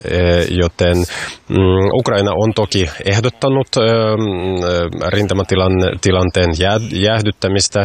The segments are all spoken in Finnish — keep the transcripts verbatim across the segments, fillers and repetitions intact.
Joten Ukraina on toki ehdottanut rintamatilanteen jäähdyttämistä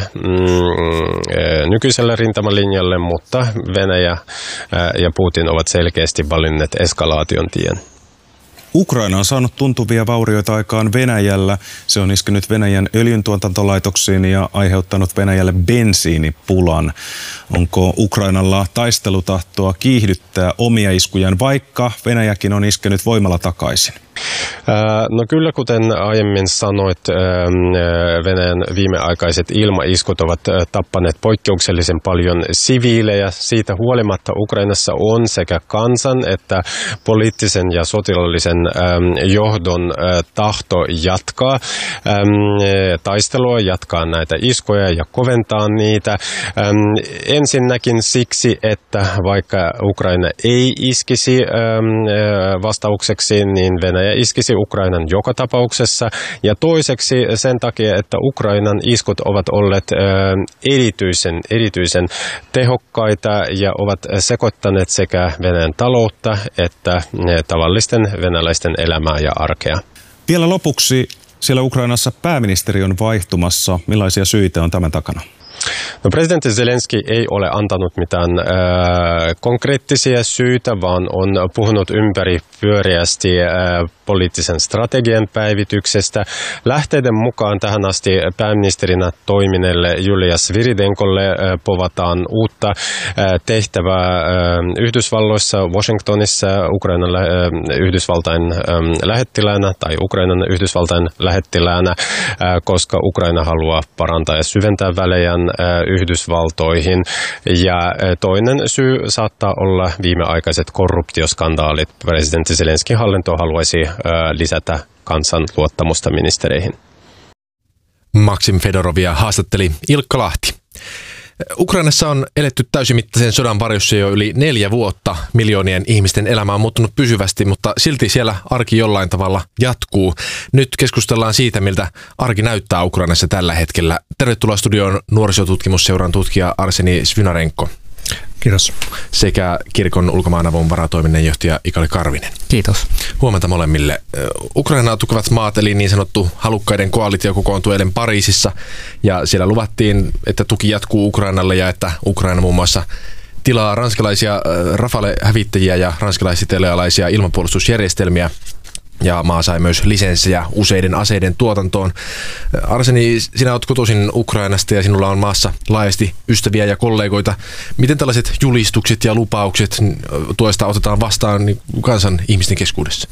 nykyiselle rintamalinjalle, mutta Venäjä ja Putin ovat selkeästi valinneet eskalaation tien. Ukraina on saanut tuntuvia vaurioita aikaan Venäjällä. Se on iskenyt Venäjän öljyntuotantolaitoksiin ja aiheuttanut Venäjälle bensiinipulan. Onko Ukrainalla taistelutahtoa kiihdyttää omia iskujaan, vaikka Venäjäkin on iskenyt voimalla takaisin? No kyllä, kuten aiemmin sanoit, Venäjän viimeaikaiset ilmaiskut ovat tappaneet poikkeuksellisen paljon siviilejä. Siitä huolimatta Ukrainassa on sekä kansan että poliittisen ja sotilaallisen johdon tahto jatkaa taistelua, jatkaa näitä iskoja ja koventaa niitä. Ensinnäkin siksi, että vaikka Ukraina ei iskisi vastaukseksi, niin Venäjä iskisi Ukrainan joka tapauksessa, ja toiseksi sen takia, että Ukrainan iskut ovat olleet erityisen, erityisen tehokkaita ja ovat sekoittaneet sekä Venäjän taloutta että tavallisten venäläisten elämää ja arkea. Vielä lopuksi, siellä Ukrainassa pääministeri on vaihtumassa. Millaisia syitä on tämän takana? No, presidentti Zelenski ei ole antanut mitään äh, konkreettisia syitä, vaan on puhunut ympäri pyöreästi äh, poliittisen strategian päivityksestä. Lähteiden mukaan tähän asti pääministerinä toimineelle Julia Sviridenkolle äh, povataan uutta äh, tehtävää äh, Yhdysvalloissa, Washingtonissa, Ukrainan äh, Yhdysvaltain äh, lähettiläänä tai Ukrainan Yhdysvaltain lähettiläänä, äh, koska Ukraina haluaa parantaa ja syventää välejään Yhdysvaltoihin. Ja toinen syy saattaa olla viimeaikaiset korruptioskandaalit. Presidentti Zelenskin hallinto haluaisi lisätä kansan luottamusta ministereihin. Maksim Fedorovia haastatteli Ilkka Lahti. Ukrainassa on eletty täysimittaisen sodan varjossa jo yli neljä vuotta. Miljoonien ihmisten elämä on muuttunut pysyvästi, mutta silti siellä arki jollain tavalla jatkuu. Nyt keskustellaan siitä, miltä arki näyttää Ukrainassa tällä hetkellä. Tervetuloa studioon nuorisotutkimusseuran tutkija Arseni Svynarenko. Kiitos. Sekä kirkon ulkomaanavun varatoiminnanjohtaja Ikali Karvinen. Kiitos. Huomenta molemmille. Ukrainaa tukevat maat, eli niin sanottu halukkaiden koalitio, kokoontui eilen Pariisissa, ja siellä luvattiin, että tuki jatkuu Ukrainalle ja että Ukraina muun muassa tilaa ranskalaisia Rafale-hävittäjiä ja ranskalaisitalialaisia ilmapuolustusjärjestelmiä. Ja maa sai myös lisenssejä useiden aseiden tuotantoon. Arseni, sinä olet kotoisin Ukrainasta ja sinulla on maassa laajasti ystäviä ja kollegoita. Miten tällaiset julistukset ja lupaukset tuesta otetaan vastaan kansan ihmisten keskuudessa?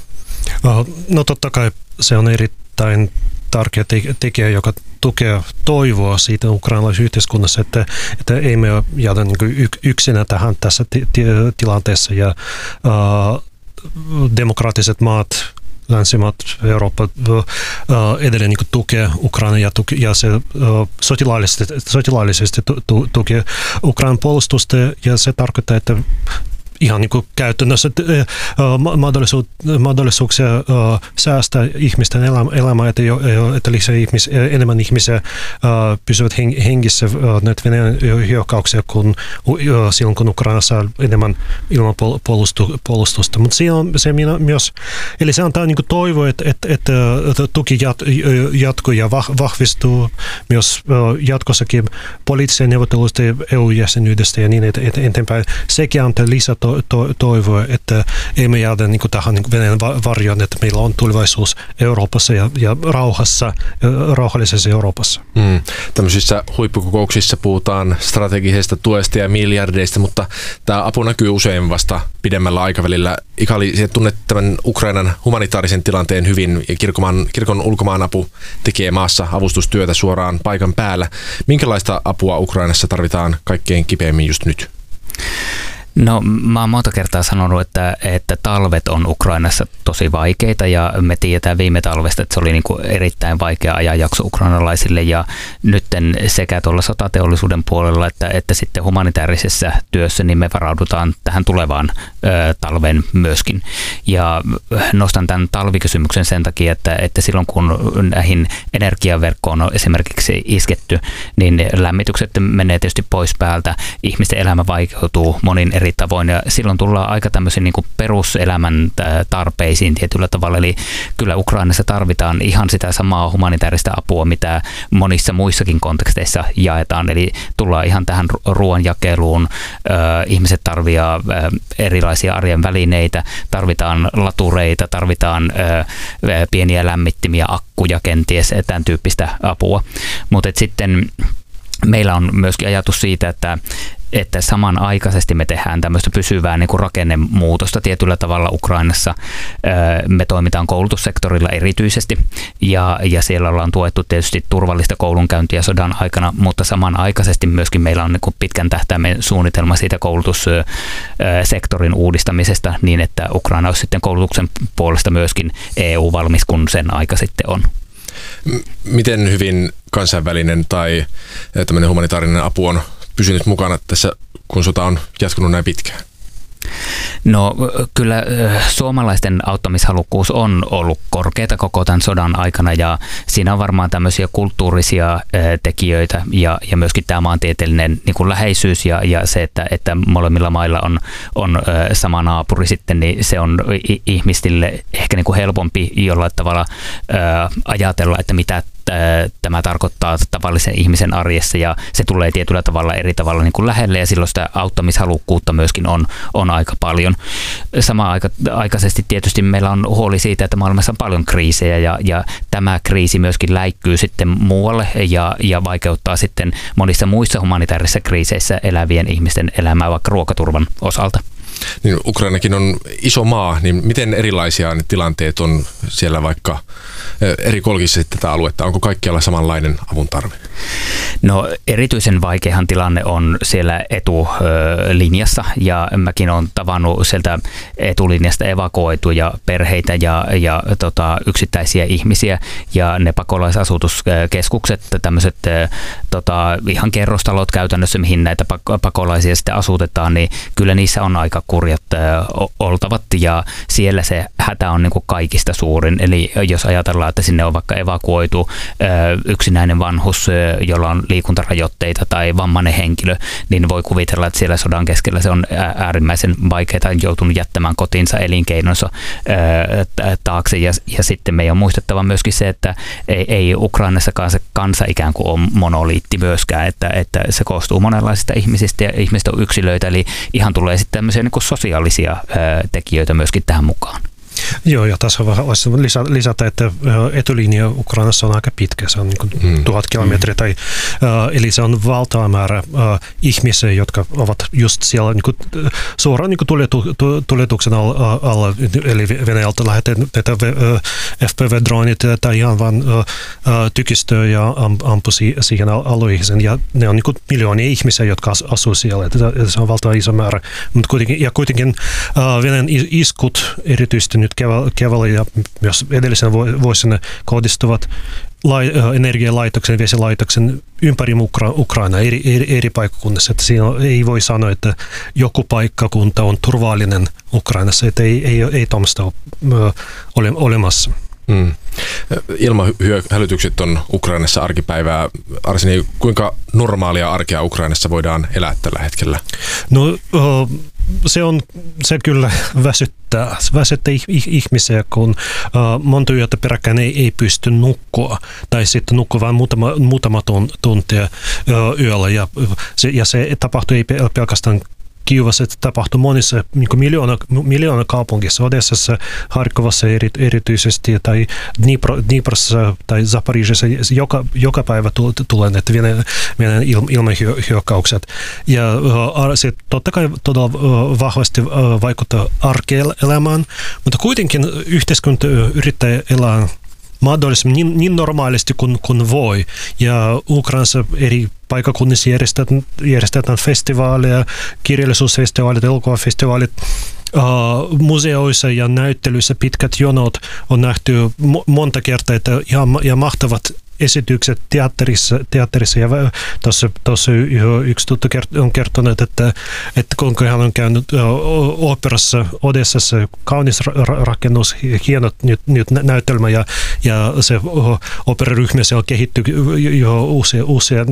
No totta kai se on erittäin tärkeä tekijä, joka tukee toivoa siitä ukrainalaisessa yhteiskunnassa, että, että ei me jäädä niin yksinä tähän tässä tilanteessa. Ja uh, demokraattiset maat, länsimaat, Eurooppa uh, edelleen niin tukee Ukraina ja, tuki, ja se uh, sotilaallisesti, sotilaallisesti tu, tu, tukee Ukrainan puolustusta, ja se tarkoittaa, että ihan niin kuin käytännössä uh, mahdollisuus, mahdollisuuksia uh, säästää ihmisten elämä, elämää, että, että lisää ihmis, enemmän ihmisiä uh, pysyvät hengissä uh, näitä Venäjän hyökkäyksiä kuin uh, silloin, kun Ukrainassa on enemmän ilmapuolustusta. Mutta siinä on se myös, eli se antaa niin kuin toivoa, että, että, että tuki jat, jatkuu ja vahvistuu myös uh, jatkossakin poliittisen neuvotteluista ja E U-jäsenyydestä ja niin eteenpäin. Sekin antaa lisää To, to, toivoa, että ei me jäädä niin tähän niin Venäjän varjoon, että meillä on tulevaisuus Euroopassa ja, ja rauhassa, rauhallisessa Euroopassa. Mm. Tämmöisissä huippukokouksissa puhutaan strategisesta tuesta ja miljardeista, mutta tämä apu näkyy usein vasta pidemmällä aikavälillä. Ikali, sinä tunnet tämän Ukrainan humanitaarisen tilanteen hyvin, ja kirkon, kirkon ulkomaanapu tekee maassa avustustyötä suoraan paikan päällä. Minkälaista apua Ukrainassa tarvitaan kaikkein kipeimmin just nyt? No, mä oon monta kertaa sanonut, että, että talvet on Ukrainassa tosi vaikeita, ja me tiedetään viime talvesta, että se oli niin kuin erittäin vaikea ajanjakso ukrainalaisille, ja nytten sekä tuolla sotateollisuuden puolella että, että sitten humanitaarisessa työssä niin me varaudutaan tähän tulevaan ö, talven myöskin. Ja nostan tämän talvikysymyksen sen takia, että, että silloin kun näihin energiaverkkoon on esimerkiksi isketty, niin lämmitykset menee tietysti pois päältä, ihmisten elämä vaikeutuu monin eri eri tavoin ja silloin tullaan aika tämmöisiin niin kuin peruselämän tarpeisiin tietyllä tavalla. Eli kyllä Ukrainassa tarvitaan ihan sitä samaa humanitaarista apua, mitä monissa muissakin konteksteissa jaetaan. Eli tullaan ihan tähän ruoanjakeluun. Ihmiset tarvitsevat erilaisia arjen välineitä, tarvitaan latureita, tarvitaan pieniä lämmittimiä, akkuja kenties, tämän tyyppistä apua. Mutta sitten meillä on myöskin ajatus siitä, että että samanaikaisesti me tehdään tämmöistä pysyvää niin kuin rakennemuutosta tietyllä tavalla Ukrainassa. Me toimitaan koulutussektorilla erityisesti ja, ja siellä ollaan tuettu tietysti turvallista koulunkäyntiä sodan aikana, mutta samanaikaisesti myöskin meillä on niin kuin pitkän tähtäimen suunnitelma siitä koulutussektorin uudistamisesta niin, että Ukraina olisi sitten koulutuksen puolesta myöskin E U-valmis, kun sen aika sitten on. Miten hyvin kansainvälinen tai tämmöinen humanitaarinen apu on pysynyt mukana tässä, kun sota on jatkunut näin pitkään? No kyllä suomalaisten auttamishalukkuus on ollut korkeata koko tämän sodan aikana ja siinä on varmaan tämmöisiä kulttuurisia tekijöitä ja, ja myöskin tämä maantieteellinen niin kuin läheisyys ja, ja se, että, että molemmilla mailla on, on sama naapuri sitten, niin se on ihmisille ehkä niin kuin helpompi jollain tavalla ajatella, että mitä tämä tarkoittaa tavallisen ihmisen arjessa ja se tulee tietyllä tavalla eri tavalla niin kuin lähelle ja silloin sitä auttamishalukkuutta myöskin on, on aika paljon. Samaan aikaisesti tietysti meillä on huoli siitä, että maailmassa on paljon kriisejä ja, ja tämä kriisi myöskin läikkyy sitten muualle ja, ja vaikeuttaa sitten monissa muissa humanitaarisissa kriiseissä elävien ihmisten elämää vaikka ruokaturvan osalta. Niin Ukrainakin on iso maa, niin miten erilaisia ne tilanteet on siellä vaikka eri kolkissa tätä aluetta? Onko kaikkialla samanlainen avun tarve? No erityisen vaikeahan tilanne on siellä etulinjassa ja mäkin olen tavannut sieltä etulinjasta evakuoituja perheitä ja, ja tota, yksittäisiä ihmisiä ja ne pakolaisasutuskeskukset, tämmöiset tota, ihan kerrostalot käytännössä, mihin näitä pakolaisia sitten asutetaan, niin kyllä niissä on aika kurjat oltavat ja siellä se hätä on niin kuin kaikista suurin. Eli jos ajatellaan, että sinne on vaikka evakuoitu yksinäinen vanhus, jolla on liikuntarajoitteita tai vammainen henkilö, niin voi kuvitella, että siellä sodan keskellä se on äärimmäisen vaikeaa, joutunut jättämään kotinsa, elinkeinonsa taakse. Ja, ja sitten meidän on muistettava myöskin se, että ei, ei Ukrainassakaan se kansa ikään kuin ole monoliitti myöskään, että, että se koostuu monenlaisista ihmisistä ja ihmiset on yksilöitä, eli ihan tulee sitten tämmöisiä niin kuin sosiaalisia tekijöitä myöskin tähän mukaan. Joo, ja tässä voisi lisätä, että etulinja Ukrainassa on aika pitkä, se on niin kuin hmm. tuhat kilometriä, tai, uh, eli se on valtava määrä uh, ihmisiä, jotka ovat just siellä niin kuin, suoraan niin kuin tuljetu, tuljetuksen alla, alla, eli Venäjältä lähetetään uh, F P V-droonit tai ihan vaan uh, uh, tykistöä ja am, ampui siihen alueeseen, ja ne on niin kuin miljoonia ihmisiä, jotka asuu siellä, että se on valtava iso määrä, mutta kuitenkin, ja kuitenkin uh, Venäjän iskut erityisesti nyt keväällä ja myös edellisen vuosina kohdistuvat lai, energialaitoksen, vesilaitoksen ympäri Ukra- Ukraina eri, eri, eri paikkakunnissa. Että siinä ei voi sanoa, että joku paikkakunta on turvallinen Ukrainassa, että ei, ei, ei tuommoista ole olemassa. Mm. Ilmahälytykset on Ukrainassa arkipäivää. Arseni, kuinka normaalia arkea Ukrainassa voidaan elää tällä hetkellä? No se on, se kyllä väsyttää, väsyttää ihmisiä, kun uh, monta yötä peräkkäin ei, ei pysty nukkua, tai sitten nukkua vain muutama, muutama tuntia uh, yöllä, ja se, ja se tapahtuu ei pelkästään Kiivassa, että tapahtui monissa niin miljoona, miljoona kaupungissa, Odessassa, Harkovassa eri, erityisesti, tai Dnipro, Dniprossa tai Zaporizhissa, joka, joka päivä tulee näitä Venäjän, Venäjän ilmahyökkäykset. Ja uh, se totta kai todella uh, vahvasti uh, vaikuttaa arkielämään, mutta kuitenkin yhteiskunta yrittää elää mahdollisimman niin, niin normaalisti kuin, kuin voi. Ja Ukrainassa eri paikakunnissa järjestetään, järjestetään festivaaleja, kirjallisuusfestivaalit, elokuvafestivaalit, uh, museoissa ja näyttelyissä pitkät jonot on nähty mo- monta kertaa, että ihan, ja mahtavat esitykset teatterissa, teatterissa ja tuossa, tuossa yksi tuttu on kertonut, että, että kuinka hän on käynyt oopperassa Odessassa, kaunis ra- rakennus, hieno nyt, nyt näytelmä ja, ja se operaryhmä siellä kehittyy jo usein, usein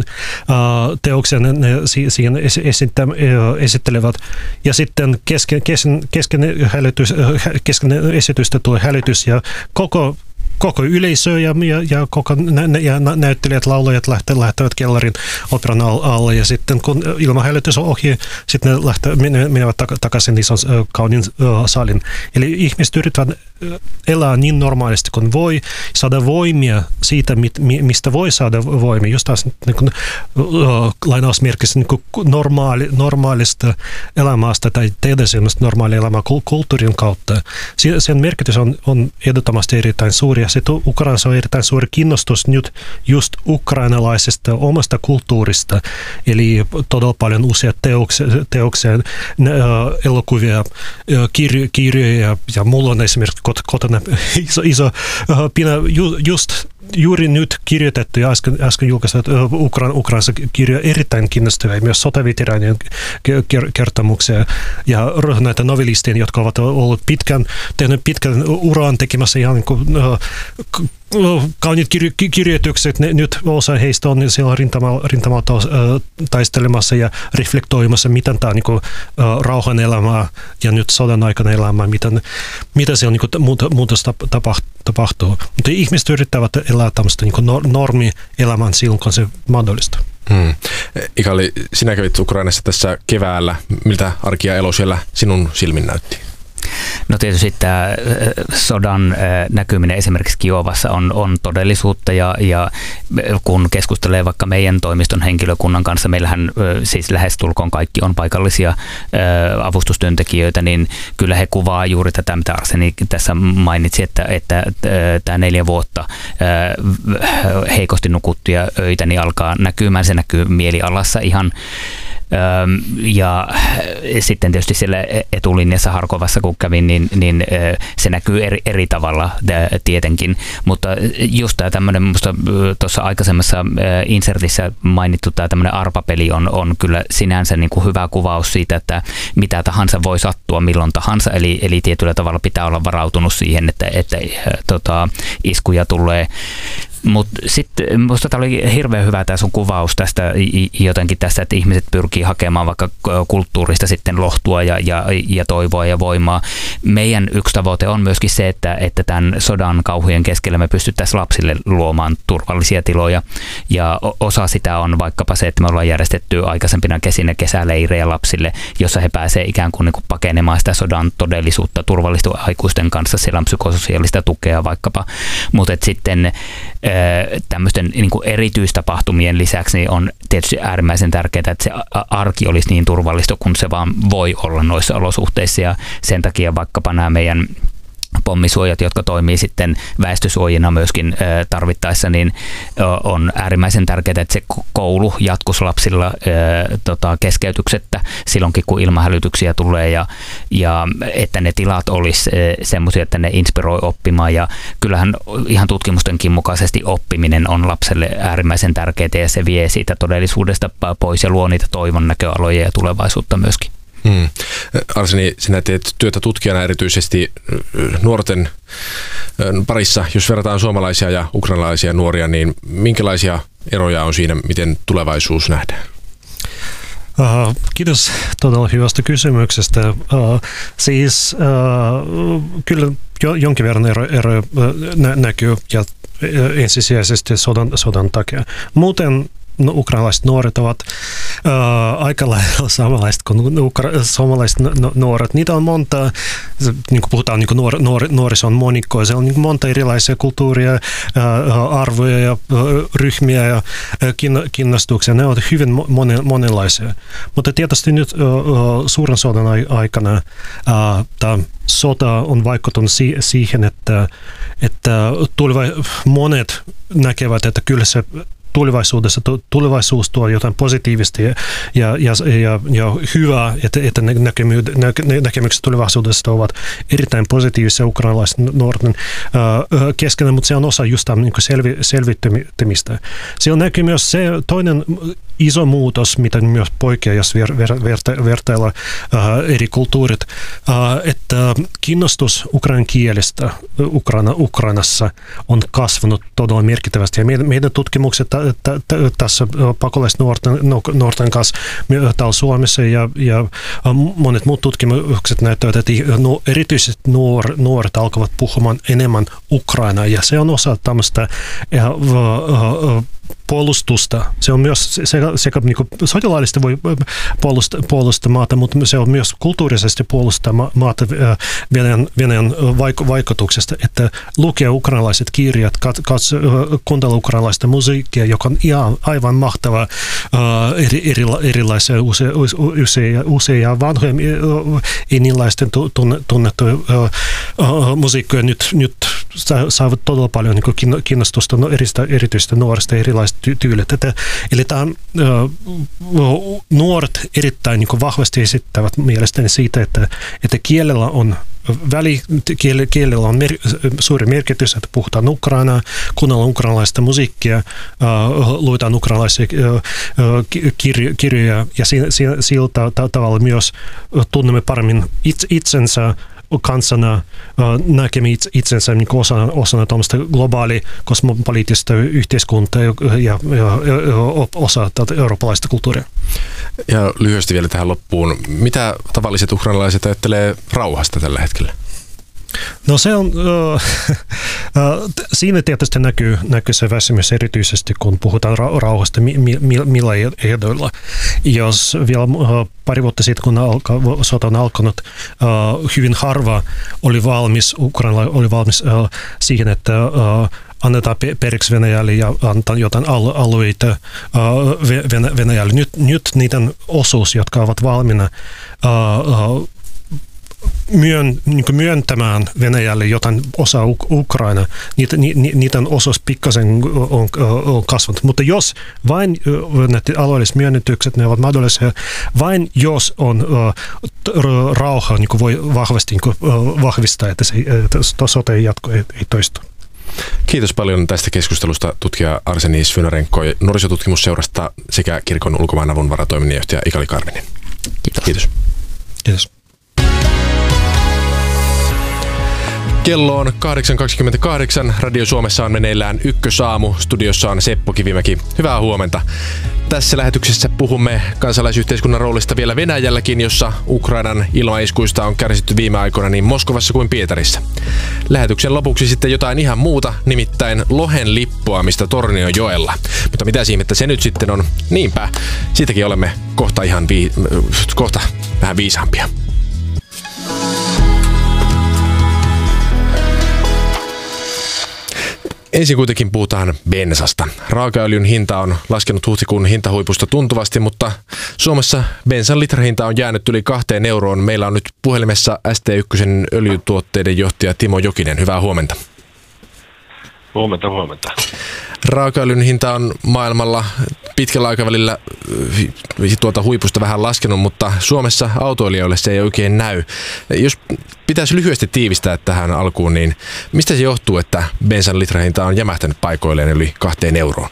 teoksia ne, ne siihen esittä, esittelevät. Ja sitten kesken, kesken, kesken, hälytys, kesken esitystä tulee hälytys ja koko Koko yleisö ja, ja, ja, koko nä, ja näyttelijät, laulajat lähtevät, lähtevät kellarin operan alle ja sitten kun ilmahälytys on ohi, sitten ne lähtevät, menevät takaisin ison kauniin salin. Eli ihmiset yrittävät elää niin normaalisti kuin voi, saada voimia siitä, mistä voi saada voimia, just taas niin kuin, lainausmerkissä niin kuin normaali, normaalista elämästä tai tehdä sellaista normaalia elämää kulttuurin kautta. Sen merkitys on, on ehdottomasti erittäin suuri. Sitten Ukrainassa on erittäin suuri kiinnostus nyt just ukrainalaisesta omasta kulttuurista, eli todella paljon uusia teoksia, teoksia elokuvia, kirjo, kirjoja, ja mulla on esimerkiksi kotona iso, iso pina just juuri nyt kirjoitettu ja äsken, äsken julkaistu Ukra- Ukrainassa kirjoja erittäin kiinnostavia, myös sotaveteraanien kertomuksia ja näitä novellistien, jotka ovat olleet pitkän, tehneet pitkän uran tekemässä ihan niin kuin, uh, kauniit kirjo- kirjoitukset. Ne, nyt osa heistä on siellä rintamalla, rintamalla uh, taistelemassa ja reflektoimassa, miten tämä niin kuin, uh, rauhan elämää ja nyt sodan aikana elämää, miten, mitä siellä niin kuin, muutos tapahtuu. Mutta ihmiset yrittävät elää tämmöistä niin normi-elämän silloin, kun se mahdollista. Hmm. Ikali, sinä kävit Ukrainassa tässä keväällä. Miltä arki ja elo siellä sinun silmin näytti? No tietysti tämä sodan näkyminen esimerkiksi Kiovassa on, on todellisuutta ja, ja kun keskustelee vaikka meidän toimiston henkilökunnan kanssa, meillähän siis lähestulkoon kaikki on paikallisia avustustyöntekijöitä, niin kyllä he kuvaa juuri tätä, mitä Arseni tässä mainitsi, että, että tämä neljä vuotta heikosti nukuttuja öitä niin alkaa näkymään, se näkyy mielialassa ihan. Ja sitten tietysti siellä etulinjassa Harkovassa, kun kävin, niin, niin se näkyy eri, eri tavalla tietenkin. Mutta just tämä tämmöinen, minusta tuossa aikaisemmassa insertissä mainittu tämä tämmöinen arpapeli on, on kyllä sinänsä niin kuin hyvä kuvaus siitä, että mitä tahansa voi sattua milloin tahansa. Eli, eli tietyllä tavalla pitää olla varautunut siihen, että, että tota, iskuja tulee. Mutta sitten minusta tämä oli hirveän hyvä tämä sun kuvaus tästä jotenkin tästä, että ihmiset pyrkii hakemaan vaikka kulttuurista sitten lohtua ja, ja, ja toivoa ja voimaa. Meidän yksi tavoite on myöskin se, että, että tämän sodan kauhujen keskellä me pystyttäisiin lapsille luomaan turvallisia tiloja. Ja osa sitä on vaikkapa se, että me ollaan järjestetty aikaisempina kesinä kesäleirejä lapsille, jossa he pääsevät ikään kuin, niin kuin pakenemaan sitä sodan todellisuutta turvallisten aikuisten kanssa. Siellä on psykososiaalista tukea vaikkapa. Mutta sitten tämmöisten niin kuin erityistapahtumien lisäksi niin on tietysti äärimmäisen tärkeää, että se arki olisi niin turvallista kuin se vaan voi olla noissa olosuhteissa ja sen takia vaikkapa nämä meidän pommisuojat, jotka toimii sitten väestösuojina myöskin tarvittaessa, niin on äärimmäisen tärkeää, että se koulu jatkuisi lapsilla tota, keskeytyksettä silloinkin, kun ilmahälytyksiä tulee ja, ja että ne tilat olisi semmoisia, että ne inspiroi oppimaan ja kyllähän ihan tutkimustenkin mukaisesti oppiminen on lapselle äärimmäisen tärkeää ja se vie siitä todellisuudesta pois ja luo niitä toivon näköaloja ja tulevaisuutta myöskin. Hmm. Arseni, sinä teet työtä tutkijana erityisesti nuorten parissa. Jos verrataan suomalaisia ja ukrainalaisia nuoria, niin minkälaisia eroja on siinä, miten tulevaisuus nähdään? Uh, kiitos todella hyvästä kysymyksestä. Uh, siis uh, kyllä jo, jonkin verran ero, ero nä, näkyy ja ensisijaisesti sodan, sodan takia. Muuten no, ukrainalaiset nuoret ovat uh, aika lailla samanlaiset kuin ukra- suomalaiset no, nuoret. Niitä on monta, niin kuin puhutaan niin kuin nuor, nuor, nuorison monikkoa, se on niin kuin monta erilaisia kulttuuria, uh, arvoja ja uh, ryhmiä ja uh, kiinnostuksia. Ne ovat hyvin monen, monenlaisia. Mutta tietysti nyt uh, uh, suuren sodan aikana uh, tämä sota on vaikuttanut si- siihen, että, että tuleva, monet näkevät, että kyllä se tulevaisuudessa, tulevaisuus tuo jotain positiivista ja, ja, ja, ja hyvää, että, että näkemy, näkemykset tulevaisuudesta ovat erittäin positiivisia ukrainalaisten nuorten äh, keskenään, mutta se on osa just niin kuin selvi, selvittämistä. Se on näkyy myös se toinen iso muutos, mitä myös poikea, jos ver, ver, ver, vertailla äh, eri kulttuurit, äh, että kiinnostus ukrainan kielestä Ukraina, Ukrainassa on kasvanut todella merkittävästi. Ja meidän, meidän tutkimukset tässä pakolaisnuorten nuorten kanssa täällä Suomessa ja, ja monet muut tutkimukset näyttävät, että erityisesti nuor, nuoret alkavat puhumaan enemmän Ukrainaa ja se on osa tämmöistä puolustusta. Se on myös sekä, sekä niin kuin sotilaallisesti voi puolustaa, puolustaa maata, mutta se on myös kulttuurisesti puolustaa maata Venäjän, Venäjän vaikutuksesta, että lukee ukrainalaiset kirjat, katso, kuuntella ukrainalaista musiikkia, joka on ihan aivan mahtavaa, eri, eri, erilaisia useja, useja, useja vanhoja enilaisten tunnettuja musiikkoja nyt, nyt saavat todella paljon niin kiinnostusta erityisesti nuorista erilaisista tyylit. Eli tämä nuoret erittäin niin vahvasti esittävät mielestäni siitä, että, että kielellä on väli, kiel, kielellä on mer, suuri merkitys, että puhutaan ukrainaa, kuunnellaan ukrainalaista musiikkia, uh, luetaan ukrainalaisia uh, kirjo, kirjoja ja si, si, sillä tavalla myös tunnemme paremmin itse, itsensä kansana, uh, näkemme itsensä niin osana, osana tuommoista globaali kosmopoliittista yhteiskuntaa ja, ja, ja osa tätä eurooppalaista kulttuuria. Ja lyhyesti vielä tähän loppuun. Mitä tavalliset ukrainalaiset ajattelee rauhasta tällä hetkellä? No se on, uh, uh, siinä tietysti näkyy, näkyy se väsymys erityisesti, kun puhutaan ra- rauhasta, mi- mi- millä ehdoilla. Jos vielä uh, pari vuotta sitten, kun alka, sota on alkanut, uh, hyvin harva oli valmis, Ukraina oli valmis uh, siihen, että uh, annetaan periksi Venäjälle ja antaa jotain alueita uh, Venäjälle. Nyt, nyt niiden osuus, jotka ovat valmiina uh, uh, Myön, niin myöntämään Venäjälle jotain osa Ukraina, niitä, ni, niiden osuus pikkasen on, on kasvanut. Mutta jos vain alueelliset myönnytykset, ne ovat mahdollisia, vain jos on uh, rauha, niin voi vahvasti niin uh, vahvistaa, että se että sote ei jatko, ei, ei toistu. Kiitos paljon tästä keskustelusta tutkija Arseni Svynarenko nuorisotutkimusseurasta sekä kirkon ulkomaanavun varatoiminnanjohtaja Ikali Karvinen. Kiitos. Kiitos. Kiitos. Kello on kahdeksan kaksikymmentäkahdeksan. Radio Suomessa on meneillään Ykkösaamu. Studiossa on Seppo Kivimäki. Hyvää huomenta. Tässä lähetyksessä puhumme kansalaisyhteiskunnan roolista vielä Venäjälläkin, jossa Ukrainan ilmaiskuista on kärsitty viime aikoina niin Moskovassa kuin Pietarissa. Lähetyksen lopuksi sitten jotain ihan muuta, nimittäin lohen lippuamista Tornionjoella. Mutta mitä ihmettä se nyt sitten on? Niinpä, siitäkin olemme kohta, ihan vii- kohta vähän viisaampia. Ensin kuitenkin puhutaan bensasta. Raakaöljyn hinta on laskenut huhtikuun hintahuipusta tuntuvasti, mutta Suomessa bensan litrahinta on jäänyt yli kahteen euroon. Meillä on nyt puhelimessa S T yksi öljytuotteiden johtaja Timo Jokinen. Hyvää huomenta. Huomenta, huomenta. Raakaöljyn hinta on maailmalla pitkällä aikavälillä tuolta huipusta vähän laskenut, mutta Suomessa autoilijoille se ei oikein näy. Jos pitäisi lyhyesti tiivistää tähän alkuun, niin mistä se johtuu, että bensan litrahinta on jämähtänyt paikoilleen yli kahteen euroon?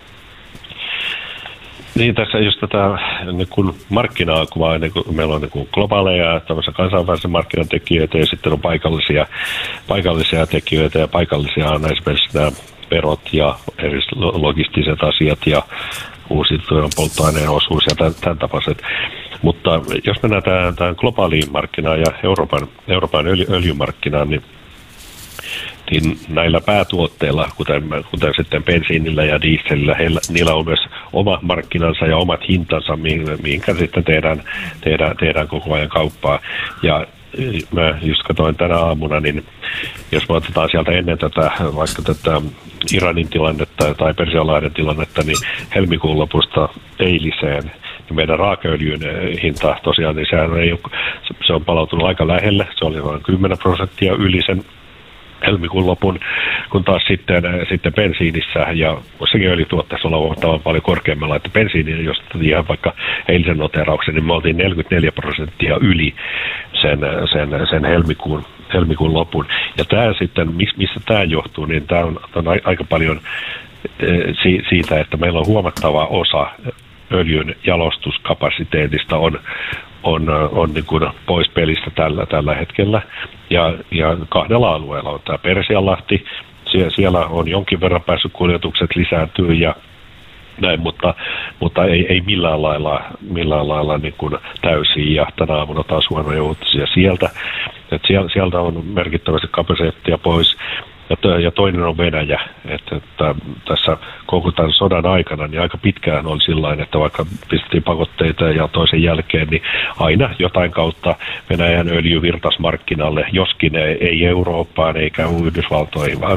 Niin, tässä just tätä niin kun markkinaa kuvaa, niin kun meillä on niin kun globaaleja kansainvälisiä markkinatekijöitä ja sitten on paikallisia, paikallisia tekijöitä ja paikallisia on esimerkiksi nämä verot ja eri logistiset asiat ja uusiutuvan polttoaineen osuus ja tämän, tämän tapaiset. Mutta jos mennään tähän, tähän globaaliin markkinaan ja Euroopan, Euroopan öljy, öljymarkkinaan, niin niin näillä päätuotteilla, kuten, kuten sitten bensiinillä ja dieselillä, heillä, niillä on myös oma markkinansa ja omat hintansa, mihinkä sitten tehdään, tehdään, tehdään koko ajan kauppaa. Ja mä just katsoin tänä aamuna, niin jos me otetaan sieltä ennen tätä, vaikka tätä Iranin tilannetta tai Persianlahden tilannetta, niin helmikuun lopusta eiliseen, niin meidän raakaöljyn hinta tosiaan, niin sehän ei ole, se on palautunut aika lähelle, se oli noin kymmenen prosenttia yli sen helmikuun lopun, kun taas sitten, sitten bensiinissä ja sekin öljytuotteessa olla huomattavan paljon korkeammalla, että bensiini, jos ihan vaikka eilisen noterauksen, niin me oltiin neljäkymmentäneljä prosenttia yli sen, sen, sen helmikuun, helmikuun lopun. Ja tämä sitten, missä tämä johtuu, niin tämä on, on aika paljon siitä, että meillä on huomattava osa öljyn jalostuskapasiteetista on on, on niin kuin pois pelistä tällä, tällä hetkellä. Ja, ja kahdella alueella on tämä Persianlahti. Sie, siellä on jonkin verran päässyt kuljetukset lisääntyä ja, näin, mutta, mutta ei, ei millään lailla, millään lailla niin kuin täysin, ja tänä aamuna taas huonoja uutisia sieltä, että sieltä on merkittävästi kapasiteettia pois. Ja toinen on Venäjä, että, että tässä koko tämän sodan aikana niin aika pitkään oli sillain, että vaikka pistettiin pakotteita ja toisen jälkeen, niin aina jotain kautta Venäjän öljy virtasi markkinalle, joskin ei Eurooppaan eikä Yhdysvaltoihin, vaan